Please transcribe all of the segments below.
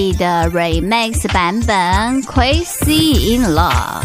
的 Remix 版本 Crazy in Love。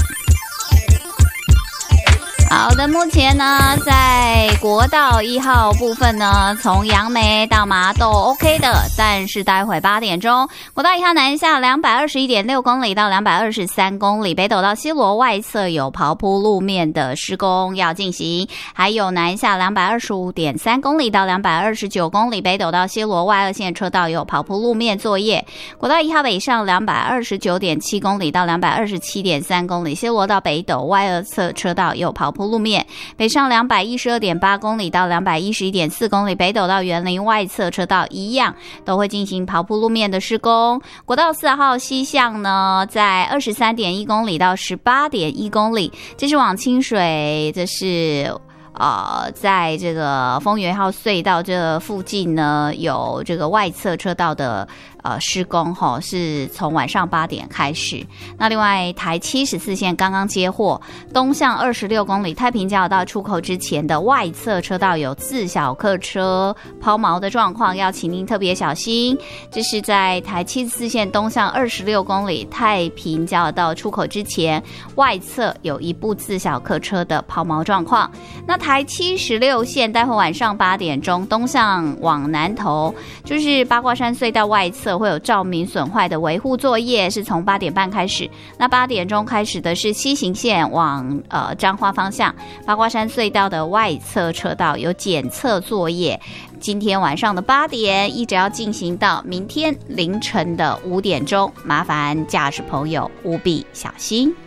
好的，目前呢，在国道1号部分呢，从杨梅到麻豆 OK 的，但是待会8点钟，国道1号南下221.6公里到223公里，北斗到西螺外侧有刨铺路面的施工要进行，还有南下225.3公里到229公里，北斗到西螺外2线车道有刨铺路面作业。国道1号北上229.7公里到227.3公里，西螺到北斗外2侧车道有刨铺路面，北上212.8公里到211.4公里，北斗到园林外侧车道一样都会进行刨铺路面的施工。国道4号西向呢，在23.1公里到18.1公里，这是往清水，这是在这个丰原号隧道这附近呢，有这个外侧车道的施工是从晚上8点开始。那另外台74线刚刚接获，东向26公里太平交流道出口之前的外侧车道有自小客车抛锚的状况，要请您特别小心。这是在台74线东向26公里太平交流道出口之前，外侧有一部自小客车的抛锚状况。那台76线待会晚上8点钟东向往南投，就是八卦山隧道外侧会有照明损坏的维护作业，是从8点半开始。那8点钟开始的是西行线往彰化方向，八卦山隧道的外侧车道有检测作业，今天晚上的8点一直要进行到明天凌晨的5点钟，麻烦驾驶朋友务必小心。